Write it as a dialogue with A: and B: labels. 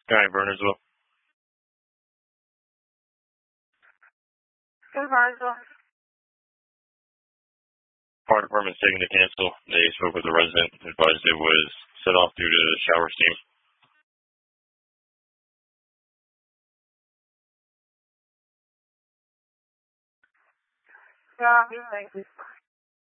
A: Hi, Burnersville.
B: Good, Barnesville.
A: Fire department's taking to cancel. They spoke with the resident, advised it was set off due to shower steam.
B: Yeah, thank you.